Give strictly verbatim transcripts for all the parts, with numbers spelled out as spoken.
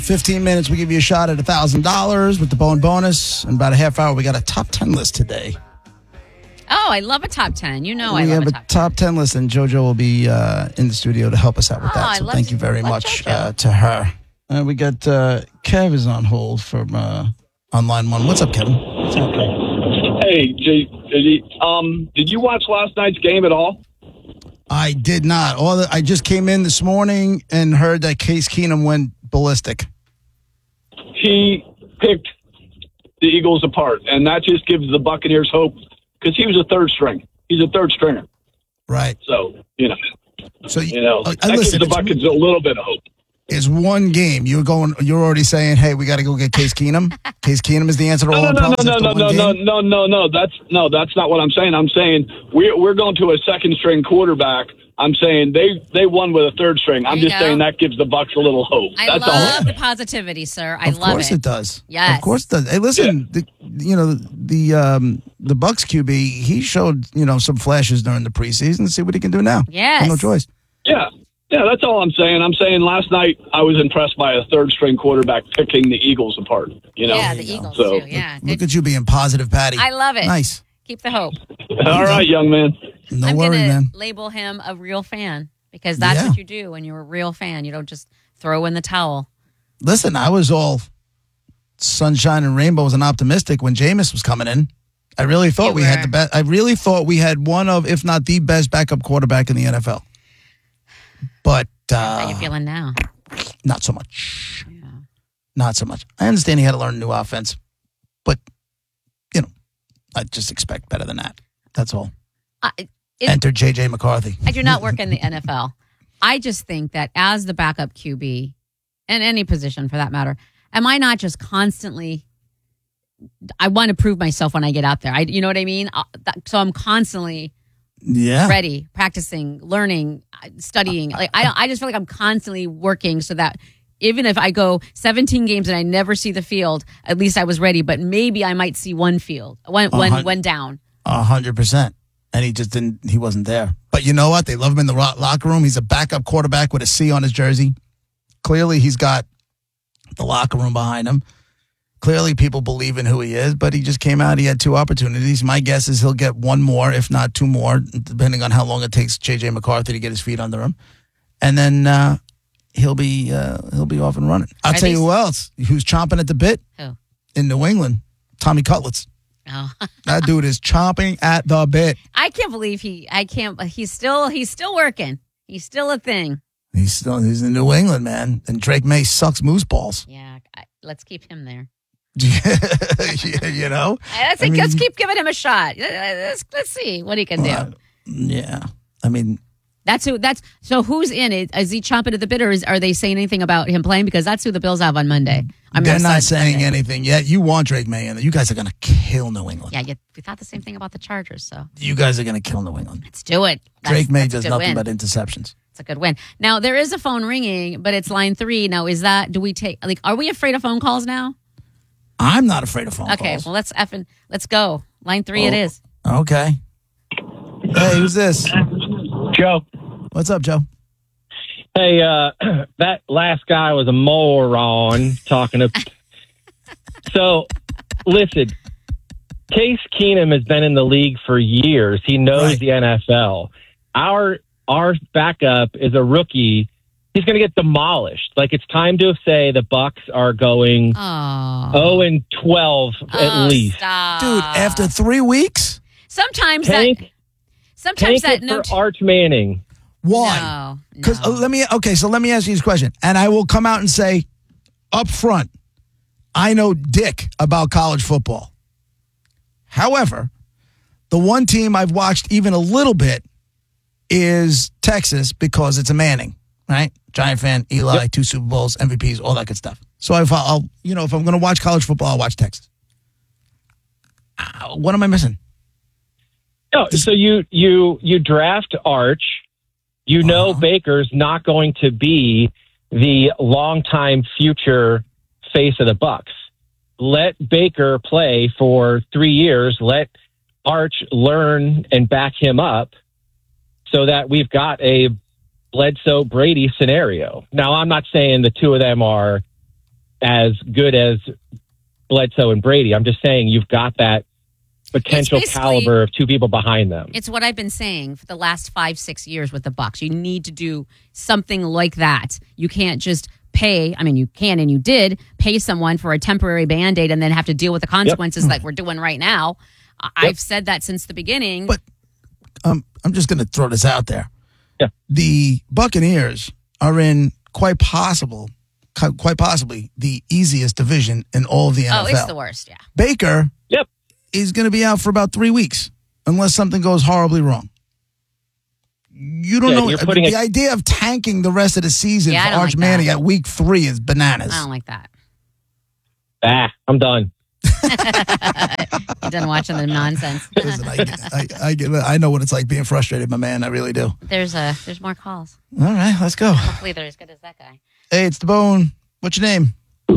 fifteen minutes, we give you a shot at one thousand dollars with the Bone bonus. In about a half hour, we got a top ten list today. Oh, I love a top ten. You know we I love have a top, a top ten list, and JoJo will be uh, in the studio to help us out with Oh, that. I So love thank to- you very love much JoJo. uh, to her. And we got uh, Kev is on hold from uh, on line one. What's up, Kevin? What's up, Kev? Hey, J, J, um, did you watch last night's game at all? I did not. All the, I just came in this morning and heard that Case Keenum went ballistic. He picked the Eagles apart, and that just gives the Buccaneers hope because he was a third string. He's a third stringer. Right. So, you know, So you know, uh, that listen, gives the it's- Buccaneers a little bit of hope. It's one game. You're going. You're already saying, "Hey, we got to go get Case Keenum." Case Keenum is the answer to all No, our no, no, problems. no, after no, one no, game? no, no, no, no. That's no, that's not what I'm saying. I'm saying we're we're going to a second string quarterback. I'm saying they they won with a third string. I'm There you just go. saying that gives the Bucs a little hope. I That's all. love the positivity, sir. I Of love course it. does. Yes. Of course it does. Hey, listen, the, you know the um, the Bucks Q B. He showed you know some flashes during the preseason. See what he can do now. Yes. Have no choice. Yeah. Yeah, that's all I'm saying. I'm saying last night I was impressed by a third string quarterback picking the Eagles apart. You know? Yeah, the Eagles, So- too. Yeah. Look Good. at you being positive, Patty. I love it. Nice. Keep the hope. All right, young man. No I'm worry, going to man. label him a real fan because that's Yeah. what you do when you're a real fan. You don't just throw in the towel. Listen, I was all sunshine and rainbows and optimistic when Jameis was coming in. I really thought You we had were. the best. I really thought we had one of, if not the best, backup quarterback in the N F L. But How you uh, feeling now? not so much. Yeah. Not so much. I understand he had to learn a new offense, but you know, I just expect better than that. That's all. I, it, Enter J J McCarthy. I do not work in the N F L. I just think that as the backup Q B, in any position for that matter, am I not just constantly? I want to prove myself when I get out there. I, you know what I mean? Uh, that, so I'm constantly Yeah. ready, practicing, learning, uh, studying. Like I, don't, I just feel like I'm constantly working so that even if I go seventeen games and I never see the field, at least I was ready. But maybe I might see one field, one, one, Uh-huh. one down. A hundred percent. And he just didn't, he wasn't there. But you know what? They love him in the ro- locker room. He's a backup quarterback with a C on his jersey. Clearly, he's got the locker room behind him. Clearly, people believe in who he is, but he just came out. He had two opportunities. My guess is he'll get one more, if not two more, depending on how long it takes J J McCarthy to get his feet under him. And then uh, he'll be uh, he'll be off and running. I'll Are tell you these- who else who's chomping at the bit Who? in New England. Tommy Cutlets. Oh. That dude is chomping at the bit. I can't believe he. I can't. He's still. He's still working. He's still a thing. He's still he's in New England, man. And Drake May sucks moose balls. Yeah. I, let's keep him there. Yeah, you know. I think I mean- let's keep giving him a shot. Let's, let's see what he can do. Uh, yeah. I mean, That's who. That's so. Who's in it? Is he chomping at the bit, or is, are they saying anything about him playing? Because that's who the Bills have on Monday. I'm they're on not Sunday. saying anything yet. You want Drake May in there. You guys are going to kill New England. Yeah, you, we thought the same thing about the Chargers. So You guys are going to kill New England. let's do it. That's, Drake May that's a does good nothing win. but interceptions. It's a good win. Now there is a phone ringing, but it's line three. Now is that? Do we take? Like, are we afraid of phone calls now? I'm not afraid of phone Okay, calls. well let's effing let's go. Line three, it Oh. is. Okay. Hey, who's this? Joe. What's up, Joe? Hey, uh, that last guy was a moron talking to. So, listen, Case Keenum has been in the league for years. He knows Right. the N F L. Our our backup is a rookie. He's going to get demolished. Like, it's time to say the Bucks are going Oh, oh and twelve Oh, at least. stop. Dude, after three weeks? sometimes Tank, that sometimes tank that it no. for Arch Manning. Why? No, Because no. uh, let me okay, so let me ask you this question, and I will come out and say, up front, I know dick about college football. However, the one team I've watched even a little bit is Texas because it's a Manning, right? Giant fan, Eli, Yep. two Super Bowls, M V Ps, all that good stuff. So if I'll, you know, if I'm going to watch college football, I'll watch Texas. Uh, what am I missing? No, so you you you draft Arch. You know Uh-huh. Baker's not going to be the longtime future face of the Bucks. Let Baker play for three years. Let Arch learn and back him up, so that we've got a Bledsoe Brady scenario. Now, I'm not saying the two of them are as good as Bledsoe and Brady. I'm just saying you've got that potential caliber of two people behind them. It's what I've been saying for the last five, six years with the Bucks. You need to do something like that. You can't just pay. I mean, you can and you did pay someone for a temporary Band-Aid and then have to deal with the consequences Yep. like we're doing right now. Yep. I've said that since the beginning. But um, I'm just going to throw this out there. Yeah. The Buccaneers are in quite possible, quite possibly the easiest division in all of the N F L. Oh, it's the worst, yeah. Baker Yep. is going to be out for about three weeks unless something goes horribly wrong. You don't Yeah, know. you're putting the a- idea of tanking the rest of the season Yeah, I for don't Arch like Manning that. at week three is bananas. I don't like that. Ah, I'm done. You're done watching the nonsense. Listen, I, I, I, get, I know what it's like being frustrated, my man. I really do. There's a there's more calls. All right, let's go. Hopefully they're as good as that guy. Hey, it's the Bone. What's your name?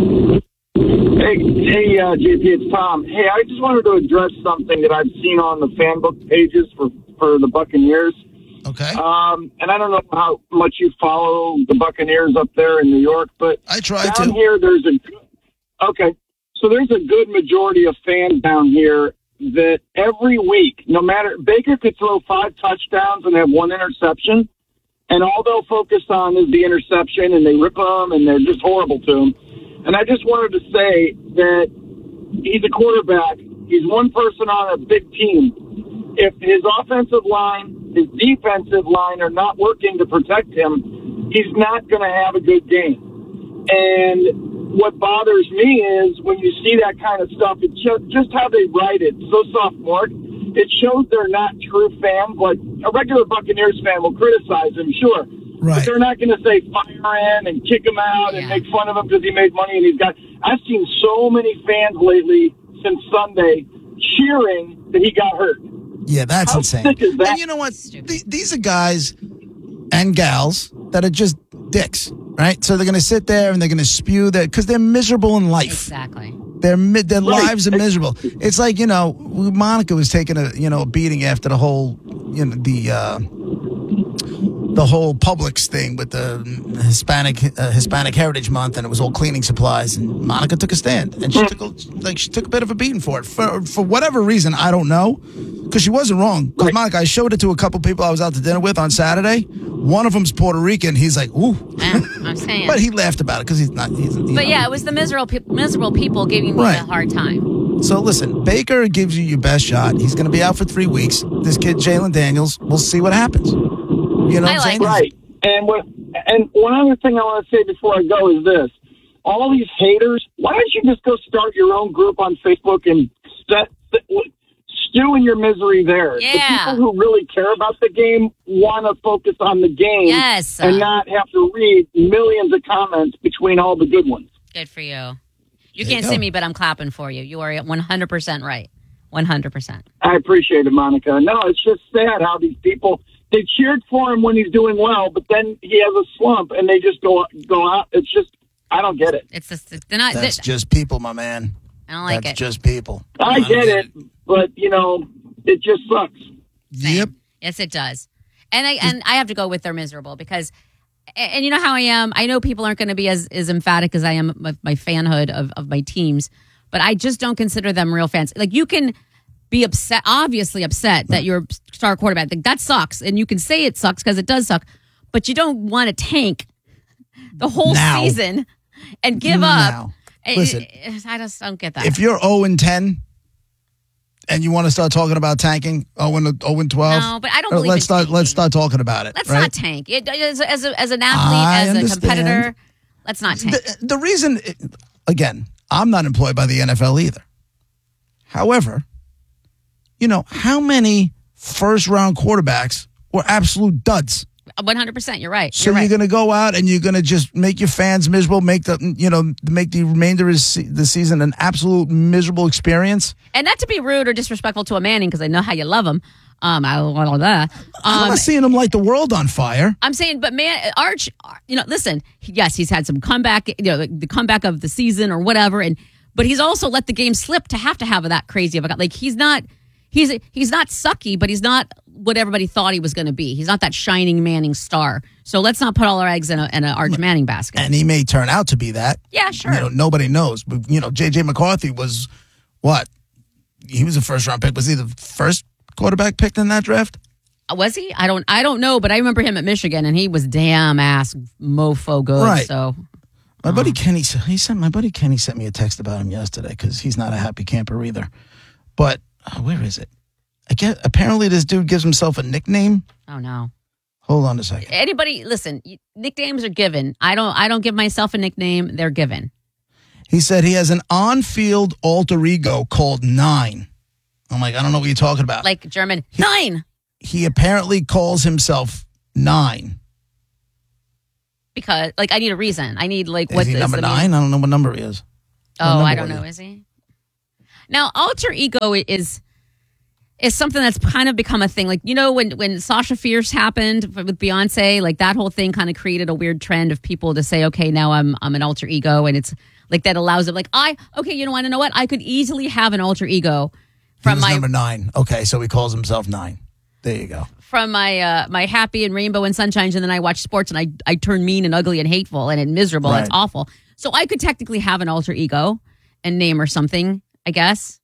Hey, hey, uh, J P, it's Tom. Hey, I just wanted to address something that I've seen on the fan book pages for, for the Buccaneers. Okay. Um, and I don't know how much you follow the Buccaneers up there in New York, but I try down to. here there's a okay. So there's a good majority of fans down here that every week, no matter Baker could throw five touchdowns and have one interception, and all they'll focus on is the interception, and they rip them, and they're just horrible to him. And I just wanted to say that he's a quarterback. He's one person on a big team. If his offensive line, his defensive line are not working to protect him, he's not going to have a good game. And what bothers me is when you see that kind of stuff, it's just, just how they write it, so sophomoric. It shows they're not true fans. Like a regular Buccaneers fan will criticize him, sure. Right. But they're not going to say fire in and kick him out and Yeah. make fun of him because he made money and he's got. I've seen so many fans lately since Sunday cheering that he got hurt. Yeah, that's How insane. sick is that? And you know what? Stupid. Th- these are guys and gals that are just dicks, right? So they're going to sit there and they're going to spew that because they're miserable in life. Exactly. Their mi- their Right. lives are miserable. It's like, you know, Monica was taking a you know a beating after the whole you know the uh, the whole Publix thing with the Hispanic uh, Hispanic Heritage Month, and it was all cleaning supplies. And Monica took a stand, and she took a, like she took a bit of a beating for it for for whatever reason. I don't know, because she wasn't wrong. Because Monica, I showed it to a couple people I was out to dinner with on Saturday. One of them's Puerto Rican. He's like, ooh, Yeah, I'm saying. but he laughed about it because he's not. He's, you But know. yeah, it was the miserable pe- miserable people giving me Right. a hard time. So listen, Baker gives you your best shot. He's going to be out for three weeks. This kid, Jalen Daniels, we'll see what happens. You know I what I'm like saying? it. Right. And what, and one other thing I want to say before I go is this. All these haters, why don't you just go start your own group on Facebook and set, stew in your misery there? Yeah. The people who really care about the game want to focus on the game Yes. and not have to read millions of comments between all the good ones. Good for you. You There can't you see go. me, but I'm clapping for you. You are one hundred percent right. one hundred percent. I appreciate it, Monica. No, it's just sad how these people, they cheered for him when he's doing well, but then he has a slump and they just go go out. It's just, I don't get it. It's just, they're not, That's they- just people, my man. I don't like That's it. just people. I don't get it, but, you know, it just sucks. Yep. Yes, it does. And I and I have to go with they're miserable because, and, and you know how I am. I know people aren't going to be as, as emphatic as I am with my fanhood of, of my teams, but I just don't consider them real fans. Like you can be upset, obviously upset that your star quarterback, like, that sucks. And you can say it sucks because it does suck, but you don't want to tank the whole Now. season and give Now. up. It- Listen, it- I just don't get that. If you're oh and ten and you want to start talking about tanking, oh and oh and twelve, No, but I don't uh, believe let's in start. tanking. Let's start talking about it. Let's right? not tank. It, as, as, a, as an athlete, I as a understand. competitor, let's not tank. The, the reason, again, I'm not employed by the N F L either. However, you know, how many first round quarterbacks were absolute duds? one hundred percent. You're right. So you're you're right. going to go out and you're going to just make your fans miserable, make the, you know, make the remainder of se- the season an absolute miserable experience. And not to be rude or disrespectful to a Manning, because I know how you love him. Um, I don't know that. I'm Um, not seeing them light the world on fire. I'm saying, but man, Arch, you know, listen, yes, he's had some comeback, you know, the, the comeback of the season or whatever, and but he's also let the game slip to have to have that crazy of a like he's not. He's he's not sucky, but he's not what everybody thought he was going to be. He's not that shining Manning star. So let's not put all our eggs in a, in an Arch Manning basket. And he may turn out to be that. Yeah, sure. You know, nobody knows. But, you know, J J McCarthy was what? He was a first round pick. Was he the first quarterback picked in that draft? Was he? I don't I don't know, but I remember him at Michigan, and he was damn ass mofo good. Right. So my buddy Kenny, he sent my buddy Kenny sent me a text about him yesterday because he's not a happy camper either. But uh, where is it? I get apparently this dude gives himself a nickname. Oh no! Hold on a second. Anybody listen? Nicknames are given. I don't. I don't give myself a nickname. They're given. He said he has an on-field alter ego called Nine. I'm like, I don't know what you're talking about. Like German he, nine. He apparently calls himself Nine. Because, like, I need a reason. I need, like, is what he is number the nine? name? I don't know what number he is. Oh, I don't know. Is he? Now, alter ego is is something that's kind of become a thing. Like, you know, when when Sasha Fierce happened with Beyonce, like that whole thing kind of created a weird trend of people to say, okay, now I'm I'm an alter ego, and it's like that allows it. Like, I okay, you know, want to know what? I could easily have an alter ego from he was my number nine. Okay, so he calls himself Nine. There you go. From my uh, my happy and rainbow and sunshines, and then I watch sports and I I turn mean and ugly and hateful and miserable. Right. And it's awful. So I could technically have an alter ego and name or something, I guess.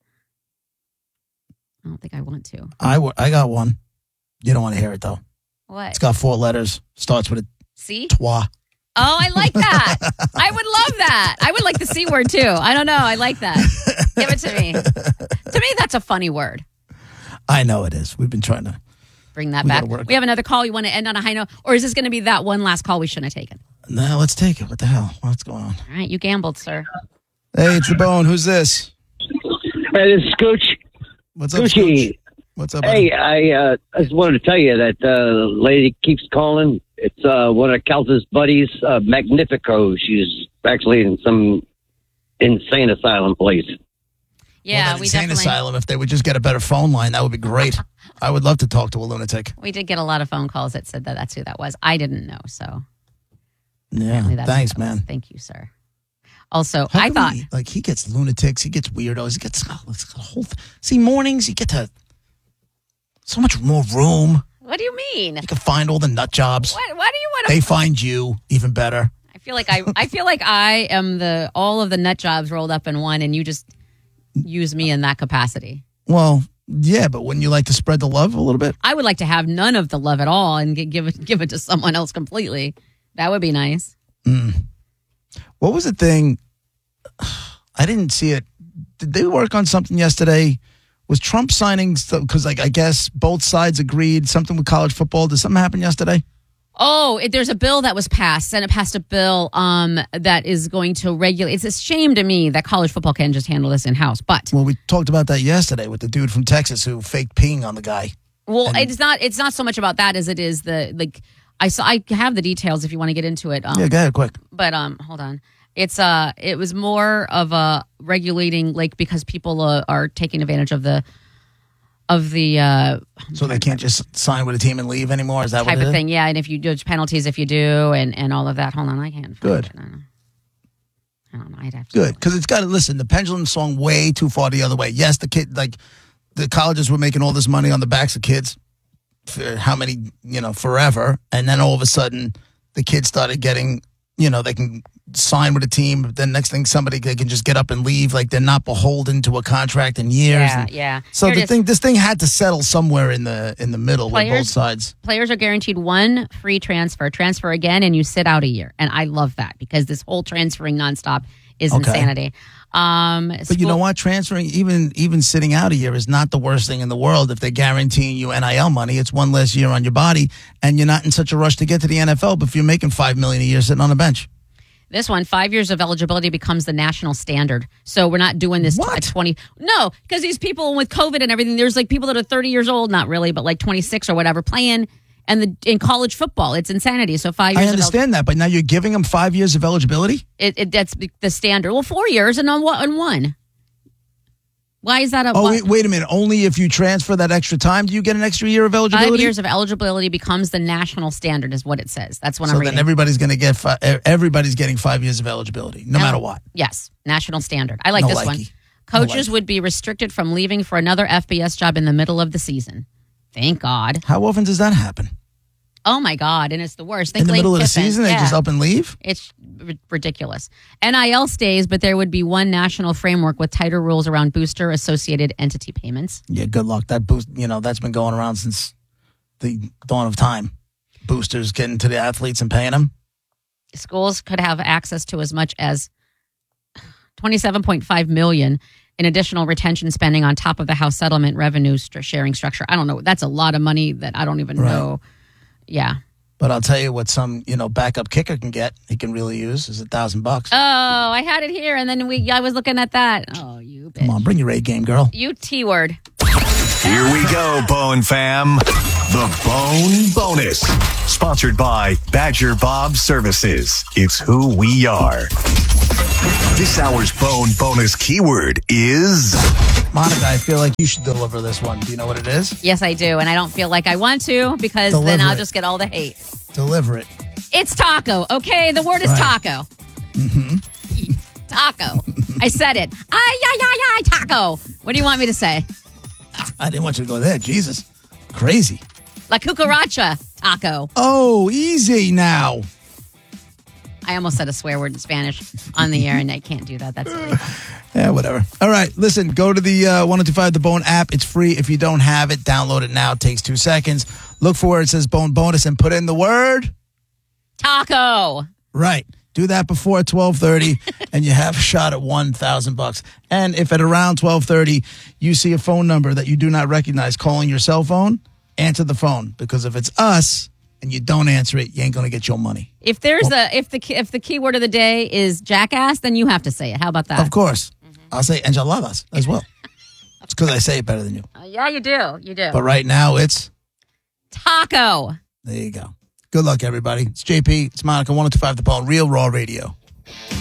I don't think I want to. I, w- I got one. You don't want to hear it, though. What? It's got four letters. Starts with a C? Twa. Oh, I like that. I would love that. I would like the C word, too. I don't know. I like that. Give it to me. To me, that's a funny word. I know it is. We've been trying to bring that we back. work. We have another call. You want to end on a high note? Or is this going to be that one last call we shouldn't have taken? No, let's take it. What the hell? What's going on? All right. You gambled, sir. Hey, it's the Bone. Who's this? Hey, this is Scooch. What's up, Scoochie. Scooch? What's up? buddy? Hey, I uh, I just wanted to tell you that uh, lady keeps calling. It's uh, one of Cal's buddies, uh, Magnifico. She's actually in some insane asylum place. Yeah, well, that we insane definitely. asylum. If they would just get a better phone line, that would be great. I would love to talk to a lunatic. We did get a lot of phone calls that said that that's who that was. I didn't know, so. Yeah, apparently that's thanks, who that was. man. Thank you, sir. Also, How I come thought. he- like he gets lunatics, he gets weirdos, he gets oh, it's got a whole. Th- See, mornings you get to so much more room. What do you mean? You can find all the nut jobs. What, why do you want to? They find you even better. I feel like I. I feel like I am the all of the nut jobs rolled up in one, and you just use me in that capacity. Well, yeah, but wouldn't you like to spread the love a little bit? I would like to have none of the love at all and gi- give it give it to someone else completely. That would be nice. Mm. What was the thing? I didn't see it. Did they work on something yesterday? Was Trump signing? Because, like, I guess both sides agreed something with college football. Did something happen yesterday? Oh, it, there's a bill that was passed. Senate passed a bill um, that is going to regulate. It's a shame to me that college football can just handle this in house. But Well, we talked about that yesterday with the dude from Texas who faked peeing on the guy. well, And- it's not. It's not so much about that as it is the like. I saw. I have the details if you want to get into it. Um, Yeah, go ahead, quick. But um, hold on. It's uh, it was more of a regulating like because people uh, are taking advantage of the of the uh, So they can't just sign with a team and leave anymore? Is that type what it of is? thing. Yeah, and if you do penalties if you do and and all of that. Hold on, I can't. find Good. it. I don't know. I don't know. I'd have to. Good, because it's got to listen. The pendulum swung way too far the other way. Yes, the kid, like the colleges were making all this money on the backs of kids for how many, you know, forever, and then all of a sudden, the kids started getting, you know, they can sign with a team. But then next thing, somebody they can just get up and leave, like they're not beholden to a contract in years. Yeah, And yeah. so Here it the is. thing, this thing had to settle somewhere in the in the middle with both Players- sides. Players are guaranteed one free transfer. Transfer again, and you sit out a year. And I love that because this whole transferring nonstop is Okay. insanity. Um, But you know what? Transferring, even even sitting out a year, is not the worst thing in the world. If they're guaranteeing you N I L money, it's one less year on your body, and you're not in such a rush to get to the N F L. But if you're making five million a year sitting on a bench, This one, five years of eligibility becomes the national standard. So we're not doing this What? at twenty. No, because these people with COVID and everything, there's like people that are thirty years old, not really, but like twenty-six or whatever, playing and the in college football. It's insanity. So five years. I understand that. But now you're giving them five years of eligibility. Of, it, it that's the standard. Well, four years and on what on one. Why is that a Oh, what? wait, wait a minute. Only if you transfer that extra time do you get an extra year of eligibility? Five years of eligibility becomes the national standard, is what it says. That's what So I'm then reading. everybody's going to get fi- everybody's getting five years of eligibility, no Now- matter what. Yes, national standard. I like No this one. likey. Coaches likey. would be restricted from leaving for another F B S job in the middle of the season. Thank God. How often does that happen? Oh my God, and it's the worst. Think In the Lane middle of the Kiffin. season, they Yeah. just up and leave? It's r- ridiculous. N I L stays, but there would be one national framework with tighter rules around booster associated entity payments. Yeah, good luck. That boost, you know, that's been going around since the dawn of time. Boosters getting to the athletes and paying them. Schools could have access to as much as twenty-seven point five million dollars in additional retention spending on top of the House settlement revenue st- sharing structure. I don't know. That's a lot of money that I don't even Right. know. Yeah. But I'll tell you what some, you know, backup kicker can get, he can really use, is a thousand bucks. Oh, I had it here, and then we. I was looking at that. Oh, you bitch. Come on, bring your A game, girl. You T word. Here we go, Bone fam. The Bone Bonus. Sponsored by Badger Bob Services. It's who we are. This hour's Bone Bonus keyword is... Monica, I feel like you should deliver this one. Do you know what it is? Yes, I do, and I don't feel like I want to because then Deliver I'll it. just get all the hate. Deliver it. It's taco, okay? The word is Right. taco. Mm-hmm. Taco. I said it. Ay, ay, ay, ay, taco. What do you want me to say? I didn't want you to go there. Jesus. Crazy. La cucaracha taco. Oh, easy now. I almost said a swear word in Spanish on the air, and I can't do that. That's silly. Yeah, whatever. All right, listen, go to the uh, one oh two five The Bone app. It's free. If you don't have it, download it now. It takes two seconds. Look for where it says Bone Bonus and put in the word. Taco. Right. Do that before twelve thirty, and you have a shot at one thousand bucks. And if at around twelve thirty you see a phone number that you do not recognize calling your cell phone, answer the phone. Because if it's us and you don't answer it, you ain't going to get your money. If there's a if the if the keyword of the day is jackass, then you have to say it. How about that? Of course. I'll say enchiladas as well. It's because I say it better than you. Uh, yeah, you do. You do. But right now, it's... Taco. There you go. Good luck, everybody. It's J P. It's Monica. one oh two five The Bone. Real Raw Radio.